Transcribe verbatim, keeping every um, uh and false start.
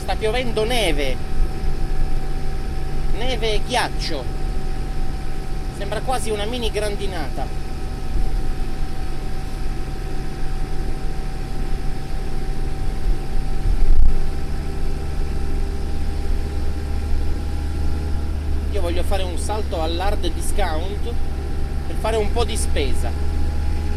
sta piovendo neve, neve e ghiaccio, sembra quasi una mini grandinata. Io voglio fare un salto all'hard discount per fare un po' di spesa.